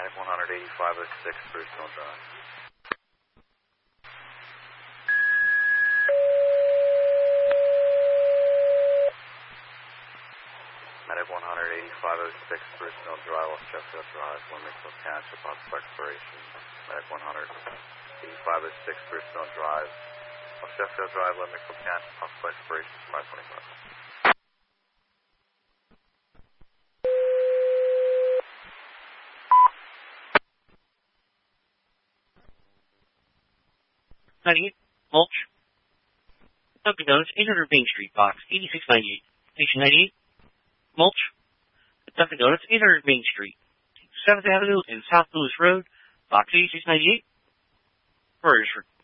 Medic 18506, Bruce Mill Drive. Medic 18506, Bruce Mill Drive, off Sheffield Drive, Limerickville Township, possible expiration. Medic 18506, Bruce Mill Drive, off Sheffield Drive, Limerickville Township, possible expiration 525. Mulch. Dunkin' Donuts, 800 Main Street, box 8698. Station 98. Mulch. Dunkin' Donuts, 800 Main Street, 7th Avenue and South Lewis Road, box 8698. Burgersford.